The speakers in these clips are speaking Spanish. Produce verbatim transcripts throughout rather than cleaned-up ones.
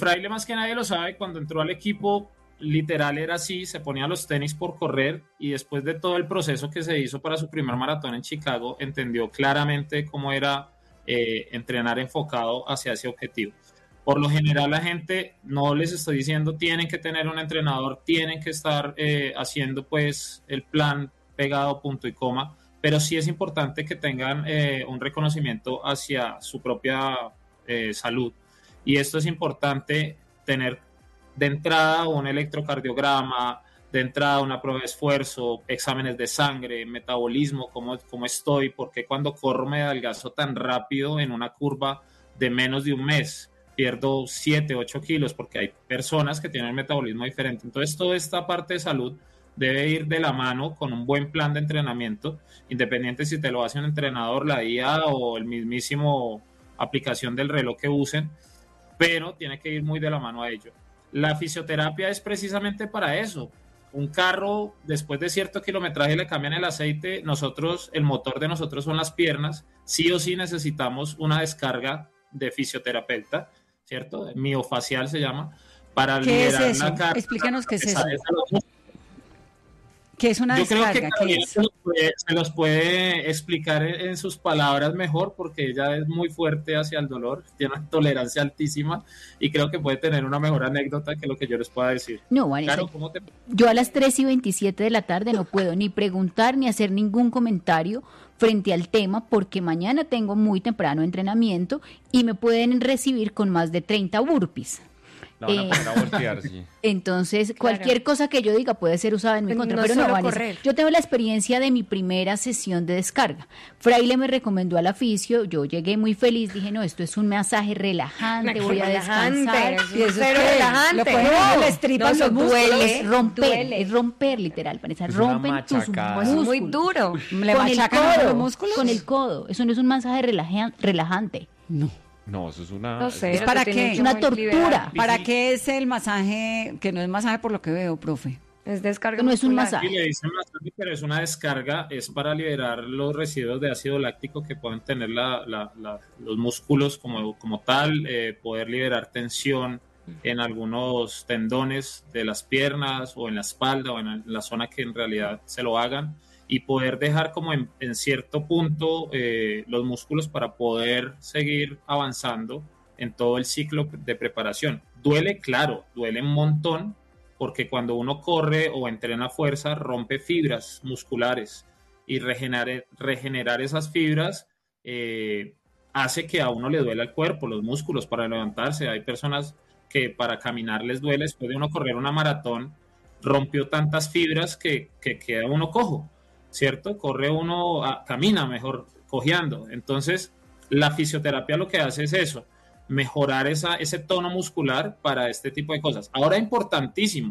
Fraile más que nadie lo sabe, cuando entró al equipo, literal era así, se ponía los tenis por correr y después de todo el proceso que se hizo para su primer maratón en Chicago, entendió claramente cómo era eh, entrenar enfocado hacia ese objetivo. Por lo general la gente, no les estoy diciendo tienen que tener un entrenador, tienen que estar eh, haciendo pues el plan pegado punto y coma, pero sí es importante que tengan eh, un reconocimiento hacia su propia eh, salud. Y esto es importante tener de entrada un electrocardiograma, de entrada una prueba de esfuerzo, exámenes de sangre, metabolismo, cómo, cómo estoy, porque cuando corro me adelgazo tan rápido en una curva de menos de un mes, pierdo siete, ocho kilos, porque hay personas que tienen un metabolismo diferente. Entonces, toda esta parte de salud debe ir de la mano con un buen plan de entrenamiento, independiente si te lo hace un entrenador, la I A o el mismísimo aplicación del reloj que usen, pero tiene que ir muy de la mano a ello. La fisioterapia es precisamente para eso. Un carro, después de cierto kilometraje le cambian el aceite, nosotros, el motor de nosotros son las piernas, sí o sí necesitamos una descarga de fisioterapeuta, ¿cierto? Miofacial se llama, para ¿Qué liberar es eso? la carga. Explícanos qué es eso. Esa, ¿Qué es una Yo descarga? creo que ¿Qué Gabriela es? se los, puede, se los puede explicar en, en sus palabras mejor, porque ella es muy fuerte hacia el dolor, tiene una tolerancia altísima y creo que puede tener una mejor anécdota que lo que yo les pueda decir. No, Vanessa, Claro, ¿cómo te... yo a las tres y veintisiete de la tarde no puedo ni preguntar ni hacer ningún comentario frente al tema porque mañana tengo muy temprano entrenamiento y me pueden recibir con más de treinta burpees. La van a Eh, poner a voltear, sí. Entonces, Claro. cualquier cosa que yo diga puede ser usada en mi Pero contra, no pero no, solo Vanessa, correr. yo tengo la experiencia de mi primera sesión de descarga. Fraile me recomendó al aficio, yo llegué muy feliz, dije, no, esto es un masaje relajante, voy a Relajante, descansar. eso Y eso es cero que relajante. lo ponen No, en las tripas, no, los músculos. duele, Es romper, duele. es romper literal, Vanessa, Es una rompen tus machacada. Pues es músculos. muy duro. ¿Le Con el machacan a codo, los músculos? con el codo, eso no es un masaje relaja- relajante. No. No, eso es una... No sé. ¿Es para te qué? tienen que Una liberar. tortura. ¿Para qué es el masaje? Que no es masaje por lo que veo, profe. Es descarga No es un muscular. masaje. Sí, le dicen masaje, pero es una descarga, es para liberar los residuos de ácido láctico que pueden tener la, la, la, los músculos como, como tal, eh, poder liberar tensión en algunos tendones de las piernas o en la espalda o en la zona que en realidad se lo hagan y poder dejar como en, en cierto punto eh, los músculos para poder seguir avanzando en todo el ciclo de preparación. Duele, claro, duele un montón, porque cuando uno corre o entrena fuerza, rompe fibras musculares y regenerar, regenerar esas fibras eh, hace que a uno le duela el cuerpo, los músculos para levantarse. Hay personas que para caminar les duele, después de uno correr una maratón, rompió tantas fibras que, que queda uno cojo, ¿cierto? Corre uno, a, camina mejor cojeando. Entonces, la fisioterapia lo que hace es eso, mejorar esa, ese tono muscular para este tipo de cosas. Ahora, importantísimo,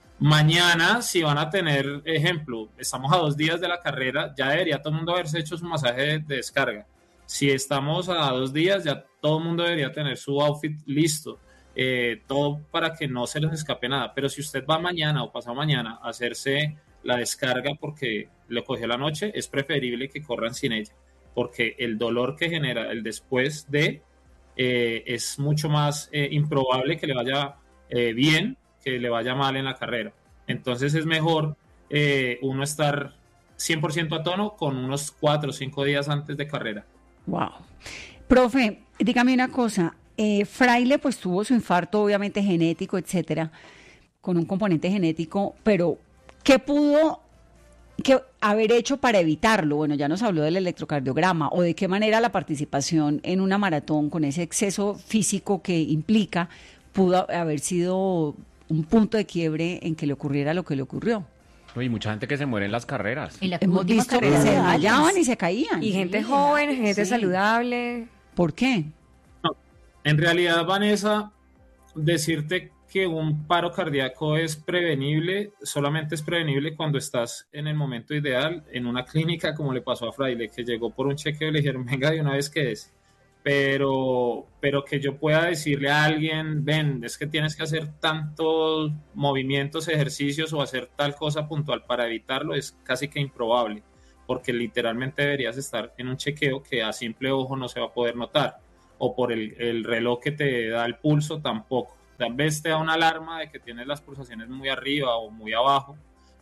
mañana si van a tener, ejemplo, estamos a dos días de la carrera, ya debería todo el mundo haberse hecho su masaje de, de descarga. Si estamos a dos días, ya todo el mundo debería tener su outfit listo, eh, todo para que no se les escape nada. Pero si usted va mañana o pasado mañana a hacerse la descarga porque le cogió la noche, es preferible que corran sin ella, porque el dolor que genera el después de Eh, es mucho más eh, improbable que le vaya eh, bien que le vaya mal en la carrera. Entonces es mejor eh, uno estar cien por ciento a tono con unos cuatro o cinco días antes de carrera. Wow. Profe, dígame una cosa. Eh, Fraile pues tuvo su infarto obviamente genético, etcétera, con un componente genético, pero ¿qué pudo que haber hecho para evitarlo? Bueno, ya nos habló del electrocardiograma, o de qué manera la participación en una maratón con ese exceso físico que implica pudo haber sido un punto de quiebre en que le ocurriera lo que le ocurrió. Hay mucha gente que se muere en las carreras. En la Hemos última visto que carrera se de desmayaban Dallas. y se caían. Y gente Sí, joven, gente sí. saludable. ¿Por qué? No, en realidad, Vanessa, decirte que un paro cardíaco es prevenible, solamente es prevenible cuando estás en el momento ideal, en una clínica como le pasó a Fraile, que llegó por un chequeo y le dijeron, venga de una vez que es. Pero, pero que yo pueda decirle a alguien, ven, es que tienes que hacer tantos movimientos, ejercicios o hacer tal cosa puntual para evitarlo, es casi que improbable, porque literalmente deberías estar en un chequeo que a simple ojo no se va a poder notar, o por el, el reloj que te da el pulso tampoco. tal vez te da una alarma de que tienes las pulsaciones muy arriba o muy abajo,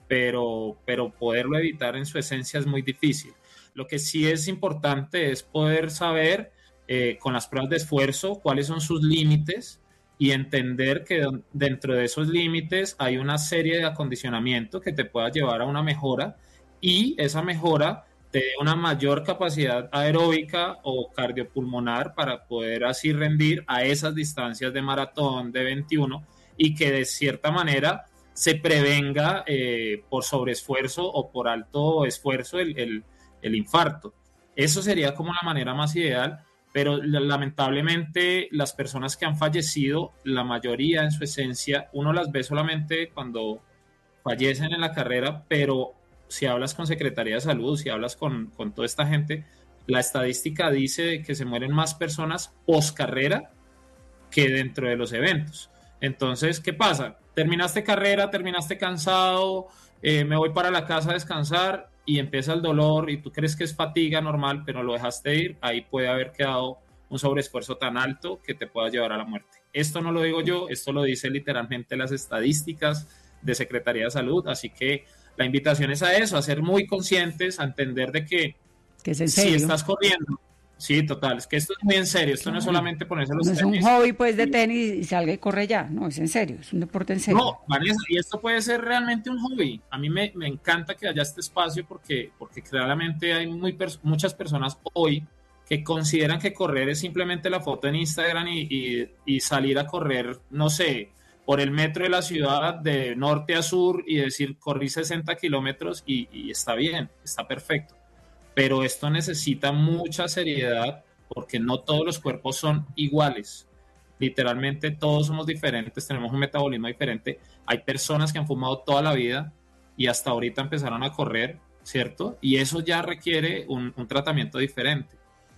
pero, pero poderlo evitar en su esencia es muy difícil. Lo que sí es importante es poder saber eh, con las pruebas de esfuerzo cuáles son sus límites y entender que dentro de esos límites hay una serie de acondicionamiento que te pueda llevar a una mejora, y esa mejora te dé una mayor capacidad aeróbica o cardiopulmonar para poder así rendir a esas distancias de maratón de veintiuno, y que de cierta manera se prevenga eh, por sobreesfuerzo o por alto esfuerzo el, el, el infarto. Eso sería como la manera más ideal, pero lamentablemente las personas que han fallecido, la mayoría en su esencia, uno las ve solamente cuando fallecen en la carrera, pero si hablas con Secretaría de Salud, si hablas con, con toda esta gente, la estadística dice que se mueren más personas post carrera que dentro de los eventos. Entonces, ¿qué pasa? Terminaste carrera, terminaste cansado, eh, me voy para la casa a descansar y empieza el dolor y tú crees que es fatiga normal, pero lo dejaste ir, ahí puede haber quedado un sobreesfuerzo tan alto que te pueda llevar a la muerte. Esto no lo digo yo, esto lo dice literalmente las estadísticas de Secretaría de Salud, así que la invitación es a eso, a ser muy conscientes, a entender de que, que es en serio. Si estás corriendo, sí, total, es que esto es muy en serio, esto claro. No es solamente ponerse los no tenis. No es un hobby pues de tenis y salga y corre ya, no, es en serio, es un deporte en serio. No, Vanessa, y esto puede ser realmente un hobby. A mí me, me encanta que haya este espacio porque, porque claramente hay muy muchas personas hoy que consideran que correr es simplemente la foto en Instagram y, y, y salir a correr, no sé, por el metro de la ciudad de norte a sur y decir corrí sesenta kilómetros y, y está bien, está perfecto. Pero esto necesita mucha seriedad porque no todos los cuerpos son iguales. Literalmente todos somos diferentes, tenemos un metabolismo diferente. Hay personas que han fumado toda la vida y hasta ahorita empezaron a correr, ¿cierto? Y eso ya requiere un, un tratamiento diferente.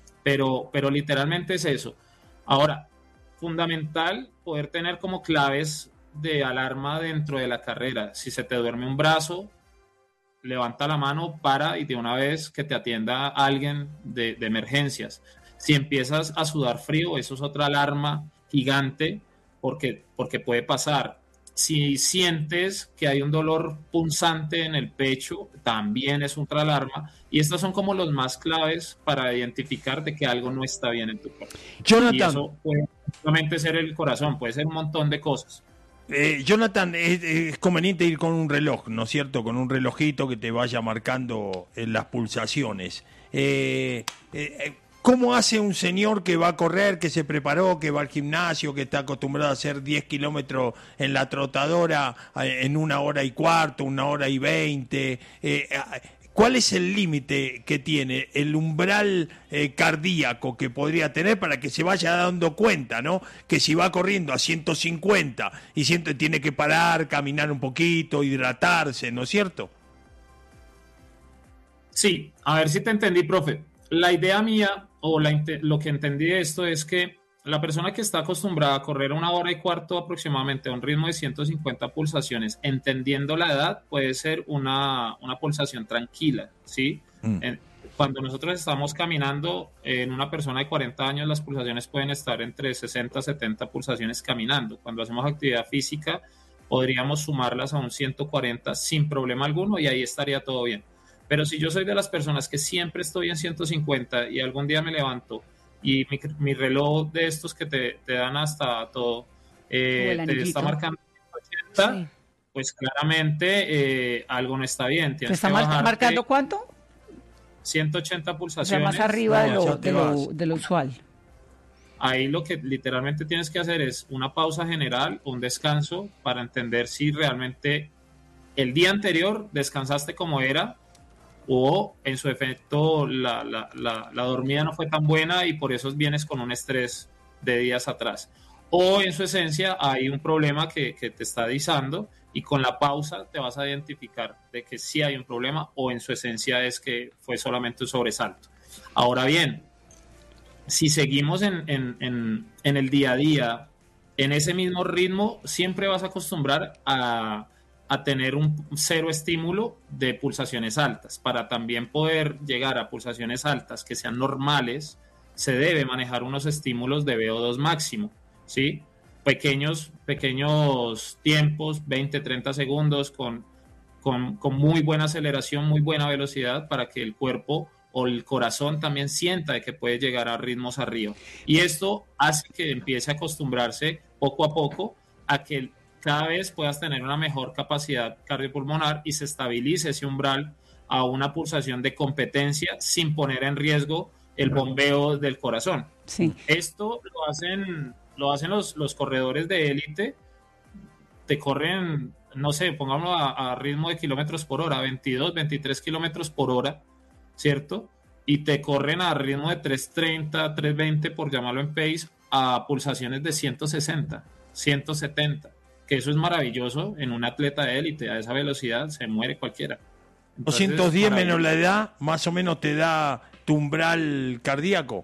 Pero, pero literalmente es eso. Ahora, fundamental poder tener como claves de alarma dentro de la carrera. Si se te duerme un brazo, levanta la mano, para y de una vez que te atienda alguien de, de emergencias. Si empiezas a sudar frío, eso es otra alarma gigante porque, porque puede pasar. Si sientes que hay un dolor punzante en el pecho, también es otra alarma. Y estos son como los más claves para identificar de que algo no está bien en tu cuerpo. Jonathan. Y eso puede solamente ser el corazón, puede ser un montón de cosas. Eh, Jonathan, es, es conveniente ir con un reloj, ¿no es cierto? Con un relojito que te vaya marcando eh, las pulsaciones. Eh, eh, ¿Cómo hace un señor que va a correr, que se preparó, que va al gimnasio, que está acostumbrado a hacer diez kilómetros en la trotadora eh, en una hora y cuarto, una hora y veinte? Eh, ¿Cuál es el límite que tiene, el umbral eh, cardíaco que podría tener para que se vaya dando cuenta, ¿no? Que si va corriendo a ciento cincuenta y ciento, tiene que parar, caminar un poquito, hidratarse, ¿no es cierto? Sí, a ver si te entendí, profe. La idea mía, o la, lo que entendí de esto es que la persona que está acostumbrada a correr una hora y cuarto aproximadamente a un ritmo de ciento cincuenta pulsaciones, entendiendo la edad, puede ser una, una pulsación tranquila, ¿sí? Mm. En, cuando nosotros estamos caminando, en una persona de cuarenta años las pulsaciones pueden estar entre sesenta a setenta pulsaciones caminando. Cuando hacemos actividad física, podríamos sumarlas a un ciento cuarenta sin problema alguno y ahí estaría todo bien. Pero si yo soy de las personas que siempre estoy en ciento cincuenta y algún día me levanto y mi, mi reloj de estos que te, te dan hasta todo, eh, te está marcando ciento ochenta, sí. Pues claramente eh, algo no está bien. ¿Te está mar- marcando cuánto? ciento ochenta pulsaciones. O sea, más arriba no, de, lo, de, lo, de lo usual. Ahí lo que literalmente tienes que hacer es una pausa general, un descanso, para entender si realmente el día anterior descansaste como era, o en su efecto la, la, la, la dormida no fue tan buena y por eso vienes con un estrés de días atrás. O en su esencia hay un problema que, que te está disando y con la pausa te vas a identificar de que sí hay un problema o en su esencia es que fue solamente un sobresalto. Ahora bien, si seguimos en, en, en, en el día a día, en ese mismo ritmo, siempre vas a acostumbrar a... a tener un cero estímulo de pulsaciones altas. Para también poder llegar a pulsaciones altas que sean normales, se debe manejar unos estímulos de V O dos máximo, ¿sí? pequeños, pequeños tiempos, veinte, treinta segundos, con, con, con muy buena aceleración, muy buena velocidad, para que el cuerpo o el corazón también sienta de que puede llegar a ritmos arriba. Y esto hace que empiece a acostumbrarse poco a poco a que cada vez puedas tener una mejor capacidad cardiopulmonar y se estabilice ese umbral a una pulsación de competencia sin poner en riesgo el bombeo del corazón. Sí. Esto lo hacen, lo hacen los, los corredores de élite, te corren, no sé, pongámoslo a, a ritmo de kilómetros por hora, veintidós, veintitrés kilómetros por hora, ¿cierto? Y te corren a ritmo de trescientos treinta, trescientos veinte, por llamarlo en pace, a pulsaciones de ciento sesenta, ciento setenta, que eso es maravilloso en un atleta de élite. A esa velocidad se muere cualquiera. Entonces, doscientos diez menos la edad, más o menos te da tu umbral cardíaco.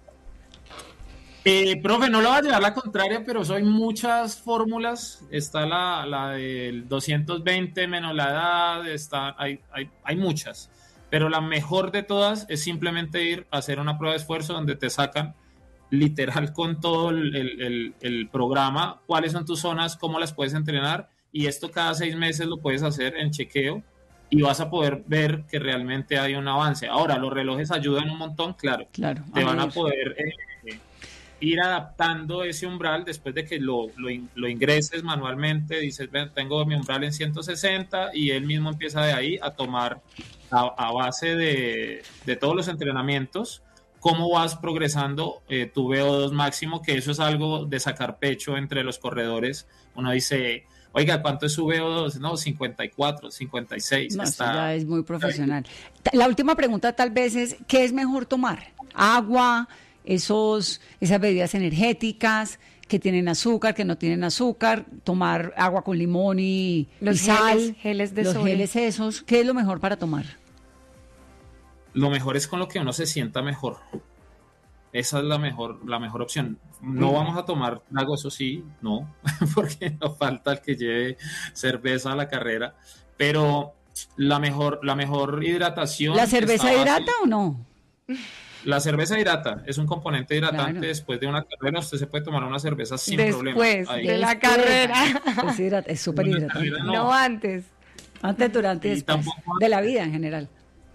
Eh, profe, no lo va a llevar la contraria, pero son muchas fórmulas. Está la, la del doscientos veinte menos la edad, está, hay, hay, hay muchas. Pero la mejor de todas es simplemente ir a hacer una prueba de esfuerzo donde te sacan literal con todo el, el, el programa, cuáles son tus zonas, cómo las puedes entrenar, y esto cada seis meses lo puedes hacer en chequeo y vas a poder ver que realmente hay un avance. Ahora, los relojes ayudan un montón, claro. Claro, Te van a ver. poder eh, ir adaptando ese umbral después de que lo, lo, lo ingreses manualmente. Dices, ven, tengo mi umbral en ciento sesenta, y él mismo empieza de ahí a tomar a, a base de, de todos los entrenamientos cómo vas progresando eh, tu V O dos máximo, que eso es algo de sacar pecho entre los corredores. Uno dice, oiga, ¿cuánto es su V O dos? No, cincuenta y cuatro, cincuenta y seis. No, está... eso ya es muy profesional. La última pregunta tal vez es, ¿qué es mejor tomar? ¿Agua? Esos, esas bebidas energéticas que tienen azúcar, que no tienen azúcar, tomar agua con limón y, Los y sal, geles, geles de los soya. geles esos, ¿qué es lo mejor para tomar? Lo mejor es con lo que uno se sienta mejor. Esa es la mejor, la mejor opción. No vamos a tomar trago, eso sí, no, porque no falta el que lleve cerveza a la carrera, pero la mejor, la mejor hidratación. ¿La cerveza está hidrata fácil. o no? La cerveza hidrata, es un componente hidratante. Claro. Después de una carrera usted se puede tomar una cerveza sin Después problema. Ahí. de la carrera. Es, hidrata- es súper Una hidratante. carrera No antes. Antes, durante y Y después. tampoco- De la vida en general.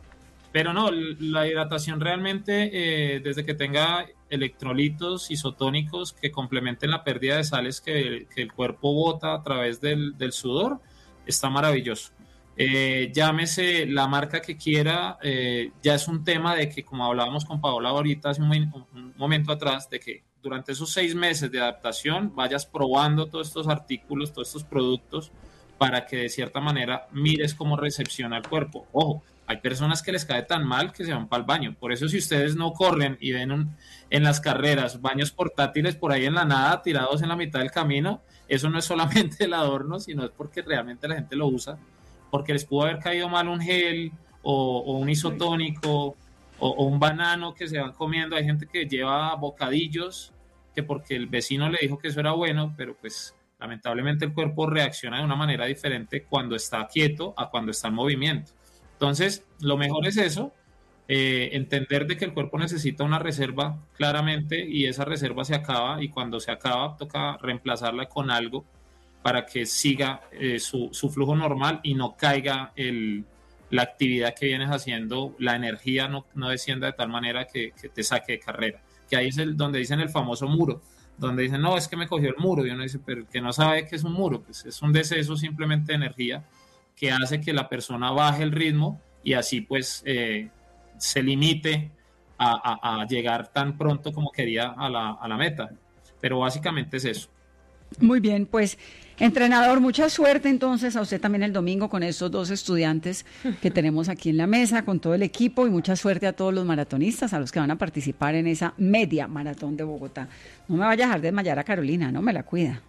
Pero no, la hidratación realmente, eh, desde que tenga electrolitos isotónicos que complementen la pérdida de sales que, que el cuerpo bota a través del, del sudor, está maravilloso. Eh, llámese la marca que quiera, eh, ya es un tema de que, como hablábamos con Paola ahorita hace un, un momento atrás, de que durante esos seis meses de adaptación vayas probando todos estos artículos, todos estos productos, para que de cierta manera mires cómo recepciona el cuerpo. Ojo, hay personas que les cae tan mal que se van para el baño. Por eso, si ustedes no corren y ven un, en las carreras baños portátiles por ahí en la nada, tirados en la mitad del camino, eso no es solamente el adorno, sino es porque realmente la gente lo usa, porque les pudo haber caído mal un gel o, o un isotónico o, o un banano que se van comiendo. Hay gente que lleva bocadillos que porque el vecino le dijo que eso era bueno, pero pues lamentablemente el cuerpo reacciona de una manera diferente cuando está quieto a cuando está en movimiento. Entonces, lo mejor es eso, eh, entender de que el cuerpo necesita una reserva claramente, y esa reserva se acaba, y cuando se acaba toca reemplazarla con algo para que siga eh, su, su flujo normal y no caiga el, la actividad que vienes haciendo, la energía no, no descienda de tal manera que, que te saque de carrera. Que ahí es el, donde dicen el famoso muro, donde dicen, no, es que me cogió el muro, y uno dice, pero el que no sabe qué es un muro, pues es un deceso simplemente de energía que hace que la persona baje el ritmo y así pues eh, se limite a, a, a llegar tan pronto como quería a la, a la meta. Pero básicamente es eso. Muy bien, pues entrenador, mucha suerte entonces a usted también el domingo con estos dos estudiantes que tenemos aquí en la mesa, con todo el equipo, y mucha suerte a todos los maratonistas, a los que van a participar en esa media maratón de Bogotá. No me vaya a dejar desmayar a Carolina, no me la cuida.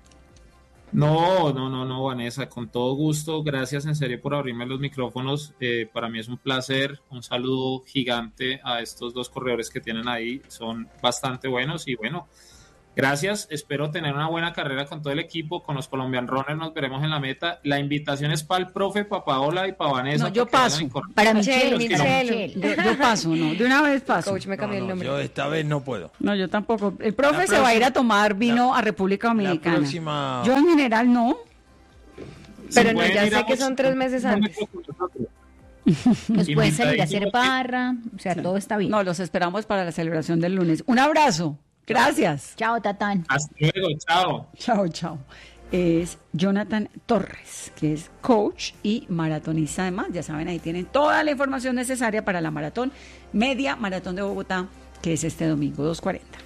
No, no, no, no, Vanessa, con todo gusto. Gracias en serio por abrirme los micrófonos. Eh, para mí es un placer. Un saludo gigante a estos dos corredores que tienen ahí. Son bastante buenos y bueno, Gracias, espero tener una buena carrera con todo el equipo, con los Colombian Runners nos veremos en la meta. La invitación es para el profe, para Paola y para Vanessa. No, yo para que paso. vayan y corran. Para Michelle, Michelle. Michelle. Yo, yo paso, no, de una vez paso. Coach, me cambié No, el no, nombre. yo esta vez no puedo. No, yo tampoco. El profe La se va a ir a próxima- tomar vino la- a República Dominicana. próxima- Yo en general no. Pero Si no, pueden ya ir sé a que son tres meses un antes. momento con nosotros. Nos pueden salir a hacer Invitadísimos. barra, o sea, todo está bien. No, los esperamos para la celebración del lunes. Un abrazo. Gracias. Chao, Tatán. Hasta luego, chao. Chao, chao. Es Jonathan Torres, que es coach y maratonista además. Ya saben, ahí tienen toda la información necesaria para la maratón, media maratón de Bogotá, que es este domingo, dos cuarenta.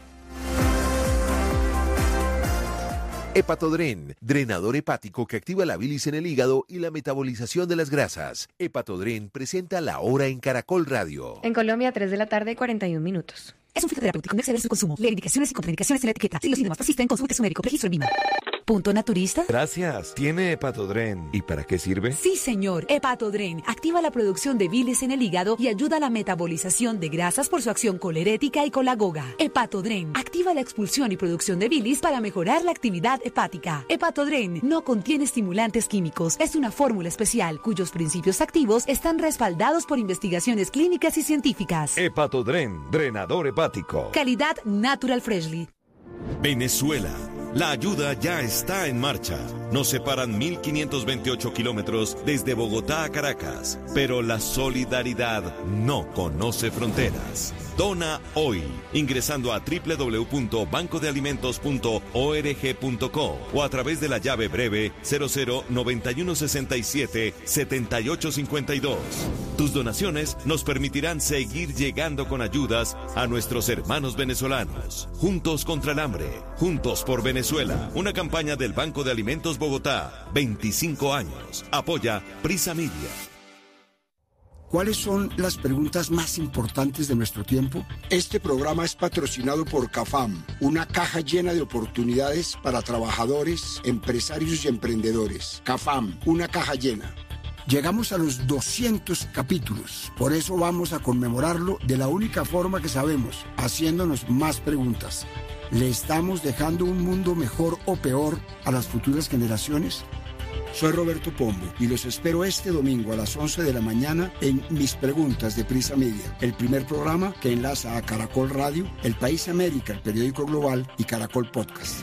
Hepatodren, drenador hepático que activa la bilis en el hígado y la metabolización de las grasas. Hepatodren presenta La Hora en Caracol Radio. En Colombia, tres de la tarde, cuarenta y un minutos. Es un fitoterapéutico, no exceder su consumo. Lee indicaciones y contraindicaciones en la etiqueta. Si los síntomas persisten, consulte su médico. Registro en Vima. ¿Punto naturista? Gracias. ¿Tiene Hepatodren? ¿Y para qué sirve? Sí, señor. Hepatodren activa la producción de bilis en el hígado y ayuda a la metabolización de grasas por su acción colerética y colagoga. Hepatodren activa la expulsión y producción de bilis para mejorar la actividad hepática. Hepatodren no contiene estimulantes químicos. Es una fórmula especial cuyos principios activos están respaldados por investigaciones clínicas y científicas. Hepatodren, drenador hepático. Calidad Natural Freshly. Venezuela. La ayuda ya está en marcha. Nos separan mil quinientos veintiocho kilómetros desde Bogotá a Caracas, pero la solidaridad no conoce fronteras. Dona hoy, ingresando a doble u doble u doble u punto banco de alimentos punto org punto co o a través de la llave breve cero cero noventa y uno sesenta y siete setenta y ocho cincuenta y dos. Tus donaciones nos permitirán seguir llegando con ayudas a nuestros hermanos venezolanos. Juntos contra el hambre, juntos por Venezuela. Una campaña del Banco de Alimentos Bogotá. veinticinco años. Apoya Prisa Media. ¿Cuáles son las preguntas más importantes de nuestro tiempo? Este programa es patrocinado por CAFAM, una caja llena de oportunidades para trabajadores, empresarios y emprendedores. CAFAM, una caja llena. Llegamos a los doscientos capítulos, por eso vamos a conmemorarlo de la única forma que sabemos, haciéndonos más preguntas. ¿Le estamos dejando un mundo mejor o peor a las futuras generaciones? Soy Roberto Pombo y los espero este domingo a las once de la mañana en Mis Preguntas de Prisa Media, el primer programa que enlaza a Caracol Radio, El País América, el periódico global y Caracol Podcast.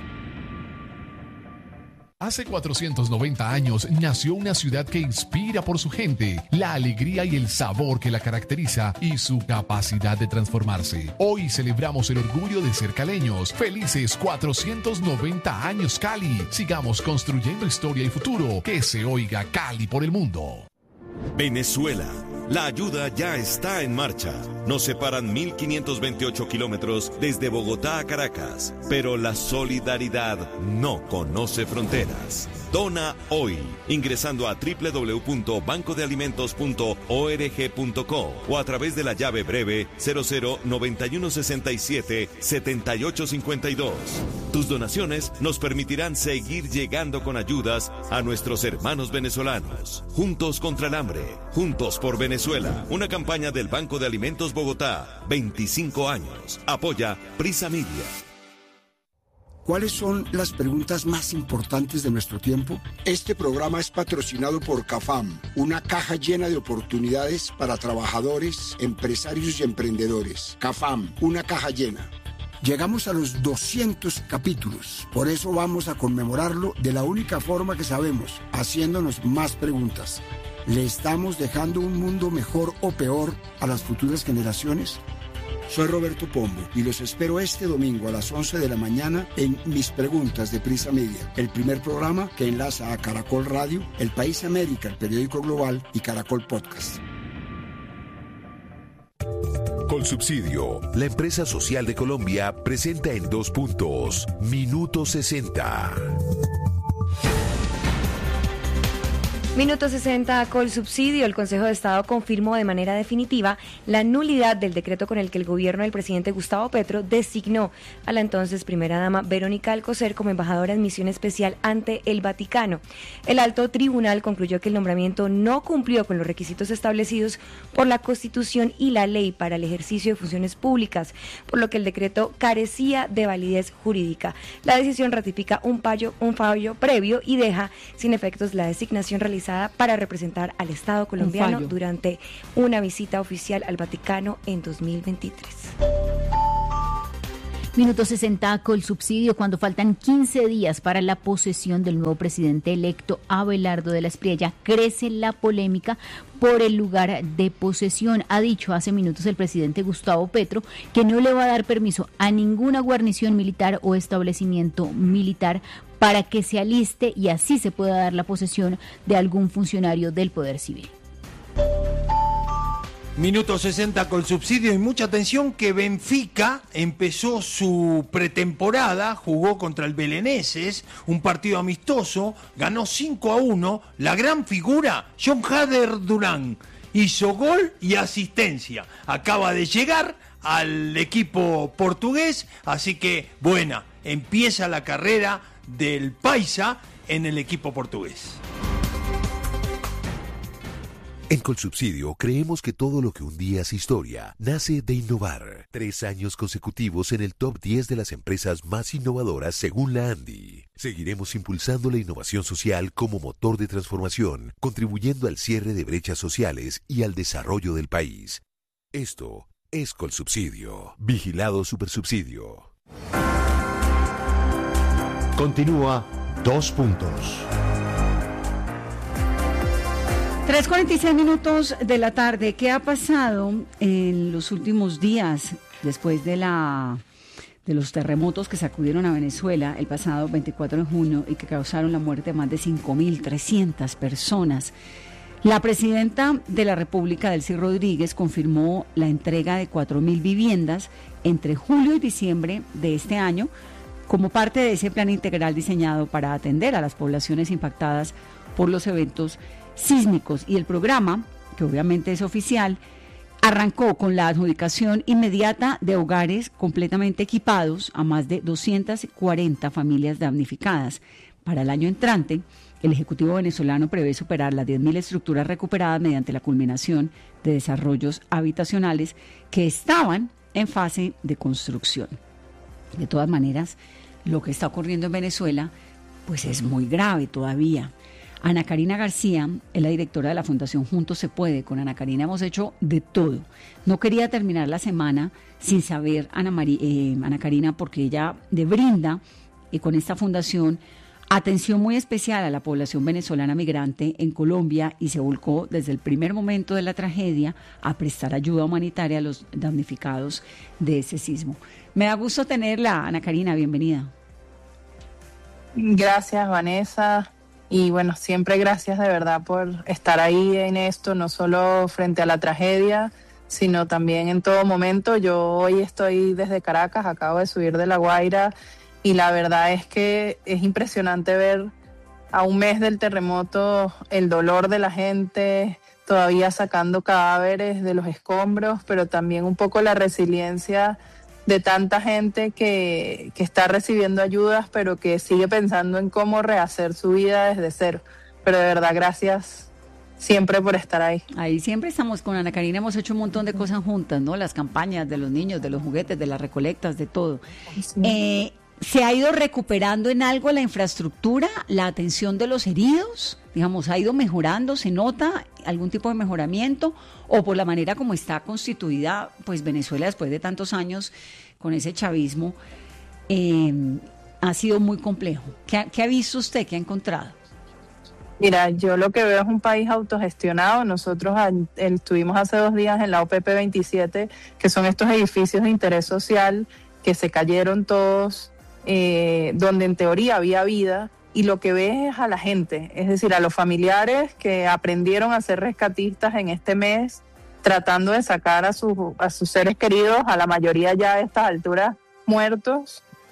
Hace cuatrocientos noventa años nació una ciudad que inspira por su gente, la alegría y el sabor que la caracteriza y su capacidad de transformarse. Hoy celebramos el orgullo de ser caleños. Felices cuatrocientos noventa años Cali. Sigamos construyendo historia y futuro. Que se oiga Cali por el mundo. Venezuela. La ayuda ya está en marcha. Nos separan mil quinientos veintiocho kilómetros desde Bogotá a Caracas, pero la solidaridad no conoce fronteras. Dona hoy, ingresando a doble u doble u doble u punto banco de alimentos punto org punto co o a través de la llave breve cero cero noventa y uno sesenta y siete setenta y ocho cincuenta y dos. Tus donaciones nos permitirán seguir llegando con ayudas a nuestros hermanos venezolanos. Juntos contra el hambre, juntos por Venezuela. Una campaña del Banco de Alimentos Bogotá. veinticinco años. Apoya Prisa Media. ¿Cuáles son las preguntas más importantes de nuestro tiempo? Este programa es patrocinado por CAFAM, una caja llena de oportunidades para trabajadores, empresarios y emprendedores. CAFAM, una caja llena. Llegamos a los doscientos capítulos, por eso vamos a conmemorarlo de la única forma que sabemos, haciéndonos más preguntas. ¿Le estamos dejando un mundo mejor o peor a las futuras generaciones? Soy Roberto Pombo y los espero este domingo a las once de la mañana en Mis Preguntas de Prisa Media, el primer programa que enlaza a Caracol Radio, El País América, el periódico global y Caracol Podcast. Colsubsidio, la empresa social de Colombia, presenta en dos puntos, Minuto sesenta. Minuto sesenta, Colsubsidio. El Consejo de Estado confirmó de manera definitiva la nulidad del decreto con el que el gobierno del presidente Gustavo Petro designó a la entonces primera dama Verónica Alcocer como embajadora en misión especial ante el Vaticano. El alto tribunal concluyó que el nombramiento no cumplió con los requisitos establecidos por la Constitución y la ley para el ejercicio de funciones públicas, por lo que el decreto carecía de validez jurídica. La decisión ratifica un fallo, un fallo previo y deja sin efectos la designación realizada para representar al Estado colombiano un durante una visita oficial al Vaticano en dos mil veintitrés. Minuto sesenta, Colsubsidio. Cuando faltan quince días para la posesión del nuevo presidente electo Abelardo de la Espriella, crece la polémica por el lugar de posesión. Ha dicho hace minutos el presidente Gustavo Petro que no le va a dar permiso a ninguna guarnición militar o establecimiento militar para que se aliste y así se pueda dar la posesión de algún funcionario del Poder Civil. Minuto sesenta con subsidio y mucha atención que Benfica empezó su pretemporada, jugó contra el Belenenses, un partido amistoso, ganó cinco a uno, la gran figura, John Hader Durán, hizo gol y asistencia, acaba de llegar al equipo portugués, así que buena, empieza la carrera del Paisa en el equipo portugués. En Colsubsidio creemos que todo lo que un día hace historia nace de innovar. Tres años consecutivos en el top diez de las empresas más innovadoras según la ANDI. Seguiremos impulsando la innovación social como motor de transformación, contribuyendo al cierre de brechas sociales y al desarrollo del país. Esto es Colsubsidio. Vigilado Supersubsidio. Continúa Dos Puntos. tres cuarenta y seis minutos de la tarde. ¿Qué ha pasado en los últimos días después de la de los terremotos que sacudieron a Venezuela el pasado veinticuatro de junio y que causaron la muerte de más de cinco mil trescientas personas? La presidenta de la República, Delcy Rodríguez, confirmó la entrega de cuatro mil viviendas entre julio y diciembre de este año como parte de ese plan integral diseñado para atender a las poblaciones impactadas por los eventos sísmicos. Y el programa, que obviamente es oficial, arrancó con la adjudicación inmediata de hogares completamente equipados a más de doscientas cuarenta familias damnificadas. Para el año entrante, el Ejecutivo venezolano prevé superar las diez mil estructuras recuperadas mediante la culminación de desarrollos habitacionales que estaban en fase de construcción. De todas maneras, lo que está ocurriendo en Venezuela pues es muy grave todavía. Ana Karina García es la directora de la Fundación Juntos Se Puede. Con Ana Karina hemos hecho de todo. No quería terminar la semana sin saber, Ana, María, eh, Ana Karina, porque ella le brinda eh, con esta fundación atención muy especial a la población venezolana migrante en Colombia y se volcó desde el primer momento de la tragedia a prestar ayuda humanitaria a los damnificados de ese sismo. Me da gusto tenerla, Ana Karina, bienvenida. Gracias, Vanessa. Y bueno, siempre gracias de verdad por estar ahí en esto, no solo frente a la tragedia, sino también en todo momento. Yo hoy estoy desde Caracas, acabo de subir de La Guaira y la verdad es que es impresionante ver a un mes del terremoto el dolor de la gente, todavía sacando cadáveres de los escombros, pero también un poco la resiliencia de tanta gente que, que está recibiendo ayudas, pero que sigue pensando en cómo rehacer su vida desde cero. Pero de verdad, gracias siempre por estar ahí. Ahí siempre estamos con Ana Karina, hemos hecho un montón de cosas juntas, ¿no? Las campañas de los niños, de los juguetes, de las recolectas, de todo. Sí. Eh, ¿Se ha ido recuperando en algo la infraestructura, la atención de los heridos? Digamos, ¿ha ido mejorando? ¿Se nota algún tipo de mejoramiento? ¿O por la manera como está constituida, pues Venezuela después de tantos años con ese chavismo, eh, ha sido muy complejo? ¿Qué ha, qué ha visto usted? ¿Qué ha encontrado? Mira, yo lo que veo es un país autogestionado. Nosotros estuvimos hace dos días en la O P P veintisiete, que son estos edificios de interés social que se cayeron todos, eh, donde en teoría había vida. Y lo que ves es a la gente, es decir, a los familiares que aprendieron a ser rescatistas en este mes, tratando de sacar a, su, a sus seres queridos, a la mayoría ya a estas alturas muertos,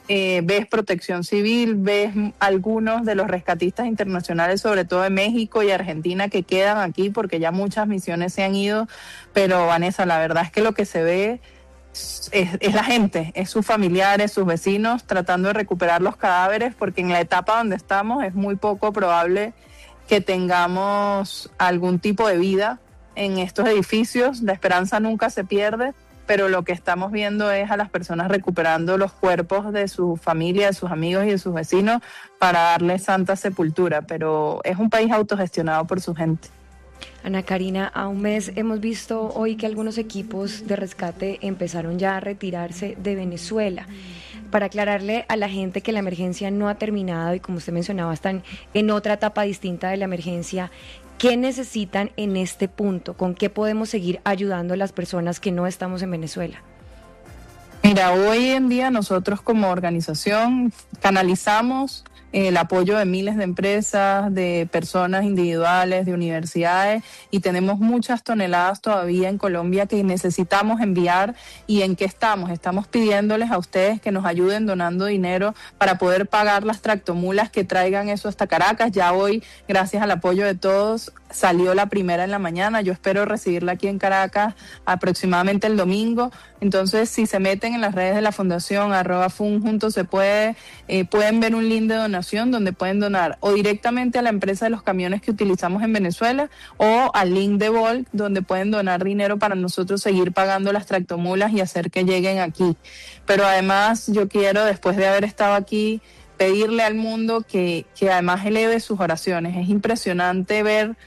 eh, ves Protección Civil, ves algunos de los rescatistas internacionales, sobre todo de México y Argentina, que quedan aquí porque ya muchas misiones se han ido, pero Vanessa, la verdad es que lo que se ve es, es la gente, es sus familiares, sus vecinos tratando de recuperar los cadáveres, porque en la etapa donde estamos es muy poco probable que tengamos algún tipo de vida en estos edificios. La esperanza nunca se pierde, pero lo que estamos viendo es a las personas recuperando los cuerpos de su familia, de sus amigos y de sus vecinos para darles santa sepultura, pero es un país autogestionado por su gente. Ana Karina, a un mes hemos visto hoy que algunos equipos de rescate empezaron ya a retirarse de Venezuela. Para aclararle a la gente que la emergencia no ha terminado y, como usted mencionaba, están en otra etapa distinta de la emergencia, ¿qué necesitan en este punto? ¿Con qué podemos seguir ayudando a las personas que no estamos en Venezuela? Mira, hoy en día nosotros como organización canalizamos el apoyo de miles de empresas, de personas individuales, de universidades, y tenemos muchas toneladas todavía en Colombia que necesitamos enviar. ¿Y en qué estamos? Estamos pidiéndoles a ustedes que nos ayuden donando dinero para poder pagar las tractomulas que traigan eso hasta Caracas. Ya hoy, gracias al apoyo de todos, salió la primera en la mañana. Yo espero recibirla aquí en Caracas aproximadamente el domingo. Entonces, si se meten en las redes de la Fundación, arroba fun juntos se puede, eh, pueden ver un link de donación donde pueden donar o directamente a la empresa de los camiones que utilizamos en Venezuela o al link de Volt, donde pueden donar dinero para nosotros seguir pagando las tractomulas y hacer que lleguen aquí. Pero además yo quiero, después de haber estado aquí, pedirle al mundo que, que además eleve sus oraciones. Es impresionante ver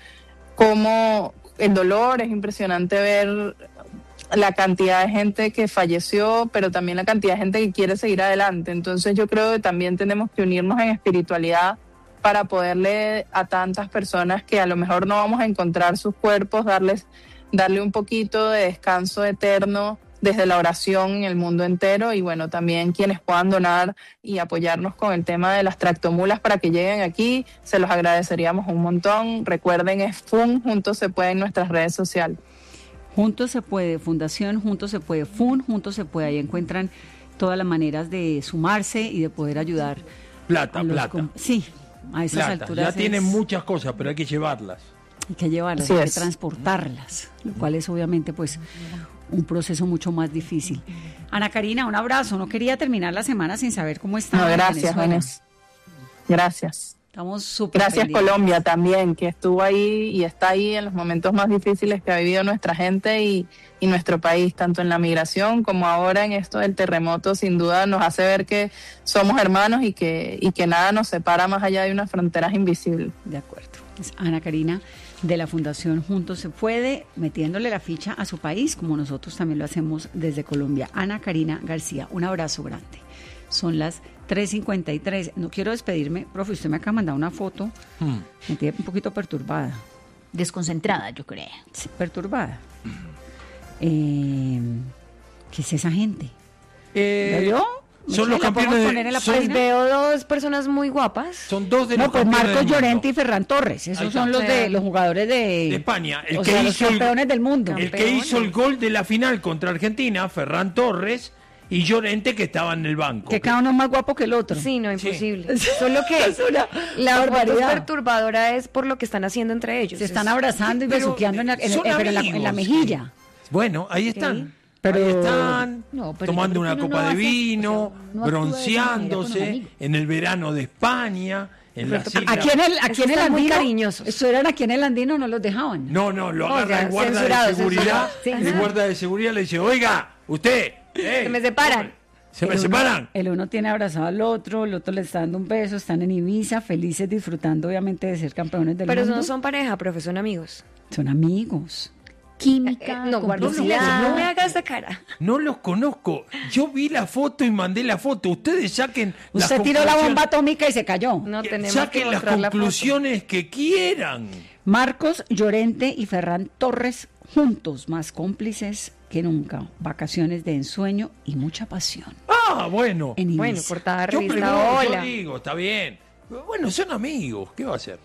cómo el dolor, es impresionante ver la cantidad de gente que falleció, pero también la cantidad de gente que quiere seguir adelante. Entonces yo creo que también tenemos que unirnos en espiritualidad para poderle a tantas personas que a lo mejor no vamos a encontrar sus cuerpos, darles, darle un poquito de descanso eterno desde la oración en el mundo entero. Y bueno, también quienes puedan donar y apoyarnos con el tema de las tractomulas para que lleguen aquí, se los agradeceríamos un montón. Recuerden, es F U N, Juntos se puede, en nuestras redes sociales. Juntos se puede, Fundación Juntos se puede, F U N, Juntos se puede, ahí encuentran todas las maneras de sumarse y de poder ayudar. Plata, plata. Com- sí, a esas plata. alturas. Ya es, tienen muchas cosas, pero hay que llevarlas. Hay que llevarlas, Así hay que es. transportarlas, lo cual es obviamente pues un proceso mucho más difícil. Ana Karina, un abrazo, no quería terminar la semana sin saber cómo está. No, en gracias, Venezuela. Vanessa. Gracias. Estamos súper Gracias pendientes. Colombia también, que estuvo ahí y está ahí en los momentos más difíciles que ha vivido nuestra gente y, y nuestro país, tanto en la migración como ahora en esto del terremoto. Sin duda nos hace ver que somos hermanos y que, y que nada nos separa más allá de unas fronteras invisibles. De acuerdo. Es Ana Karina de la Fundación Juntos se puede, metiéndole la ficha a su país, como nosotros también lo hacemos desde Colombia. Ana Karina García, un abrazo grande. Son las tres cincuenta y tres. No quiero despedirme, profe, usted me acaba de mandar una foto. Hmm. Me tiene un poquito perturbada. Desconcentrada, yo creo. Sí, perturbada. Eh, ¿Qué es esa gente? Eh, ¿Lo vio? Son los campeones poner en la de, Pues página? veo dos personas muy guapas. Son dos de No, los pues campeones Marcos del mundo. Llorente y Ferran Torres. Esos Ahí está. son los de los jugadores de, de España. El o que sea, los hizo el- campeones del mundo. El que hizo el gol de la final contra Argentina, Ferran Torres, y Llorente, que estaba en el banco. Que cada uno es más guapo que el otro. Sí, no, imposible. Solo que Es una la foto barbaridad. perturbadora es por lo que están haciendo entre ellos. Se están Es- abrazando y Pero, besuqueando en la, en, son eh, pero en la- en la amigos. mejilla. Bueno, ahí están. Pero- Ahí están, No, pero tomando yo creo una que uno copa no de hace- vino, o sea, no actúa de esa manera con los bronceándose amigos. en el verano de España, en las islas. Aquí en el, aquí Esos en el están muy andino, cariñosos. eso eran aquí en el andino, no los dejaban. No, no, lo No, agarra ya, el guarda censurado, de seguridad. censurado. Sí, El ajá. guarda de seguridad le dice, oiga, usted. ey, Se me separan. hombre, Se me El uno- separan. El uno tiene abrazado al otro, el otro le está dando un beso, están en Ibiza, felices, disfrutando obviamente de ser campeones del Pero mundo. no son pareja, profe, son amigos. Son amigos. Química, Eh, no, complicidad. no me haga esa cara. No los conozco. Yo vi la foto y mandé la foto. Ustedes saquen las Usted tiró la conclusiones- bomba atómica y se cayó. No tenemos Saquen que las mostrar la foto. conclusiones que quieran. Marcos Llorente y Ferran Torres juntos, más cómplices que nunca. Vacaciones de ensueño y mucha pasión. Ah, bueno. En Bueno, Ibiza. portada de Yo, revista pregunto, yo Hola. digo, está bien. Bueno, son amigos. ¿Qué va a hacer?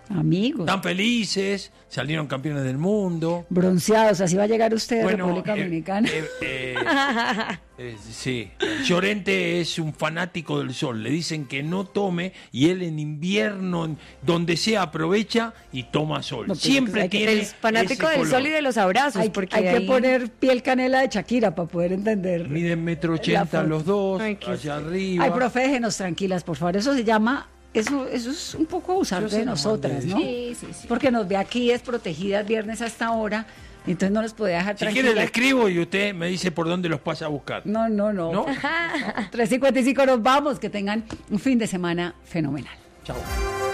Amigos. Están felices, salieron campeones del mundo. Bronceados, así va a llegar usted a Bueno, República eh, Dominicana. eh, eh, eh, sí, Llorente es un fanático del sol. Le dicen que no tome y él en invierno, en donde sea, aprovecha y toma sol. No, pues, Siempre hay que- tiene Es fanático ese del color. sol y de los abrazos. Hay, porque hay que ahí- poner piel canela de Shakira para poder entender. Miden metro La ochenta foto. los dos, Ay, qué allá arriba. Ay, profe, déjenos tranquilas, por favor. Eso se llama, eso, eso es un poco abusar Yo se de lo nosotras, mandé. ¿no? Sí, sí, sí. Porque nos ve aquí desprotegidas viernes hasta ahora, entonces no nos puede dejar Si tranquilas. quiere le escribo y usted me dice por dónde los pasa a buscar. No, no, no. ¿No? tres cincuenta y cinco nos vamos, que tengan un fin de semana fenomenal. Chao.